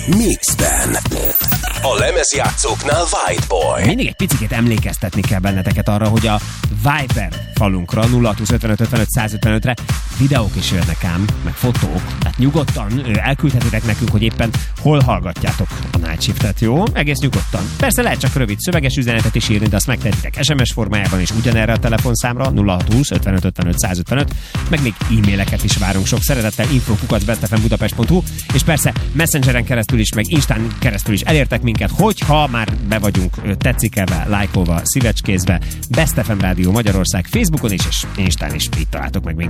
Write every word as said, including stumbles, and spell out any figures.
Mixben. A lemezjátszóknál Whiteboy. Mindig egy picit emlékeztetni kell benneteket arra, hogy a Viber falunkra nulla hat húsz ötvenöt ötvenöt száz ötvenötre videók is jönnek ám, meg fotók. Tehát nyugodtan elküldhetitek nekünk, hogy éppen hol hallgatjátok a Night Shiftet, jó? Egész nyugodtan. Persze lehet csak rövid szöveges üzenetet is írni, de azt megtehetitek es em es formájában is ugyanerre a telefonszámra nulla hat húsz ötvenöt ötvenöt száz ötvenöt, meg még e-maileket is várunk sok szeretettel info kukac bestfmbudapest pont hu, és persze Messengeren keresztül is, meg Instán keresztül is elértek minket, hogyha már be vagyunk tetszikelve, lájkolva, szívecskézve, Best ef em Rádió Magyarország Facebookon is, és Instán is itt találtok meg minket.